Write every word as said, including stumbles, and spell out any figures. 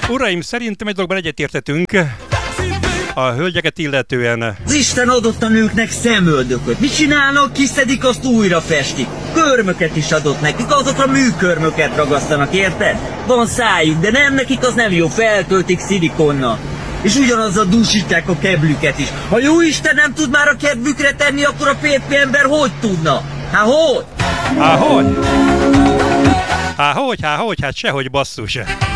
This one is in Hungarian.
Uraim, szerintem egy dologban egyetértetünk. A hölgyeket illetően. Az Isten adott a nőknek szemöldököt. Mit csinálnak? Kiszedik, azt újra festik. Körmöket is adott nekik, azokra műkörmöket ragasztanak, érted? Van szájuk, de nem nekik, az nem jó, feltöltik szilikonnal. És ugyanazzal dúsítják a keblüket is. Ha jó Isten nem tud már a kedvükre tenni, akkor a férfi ember hogy tudna? Há, hogy? Há, hogy? Há, hogy, há, hogy? Hát sehogy, basszus.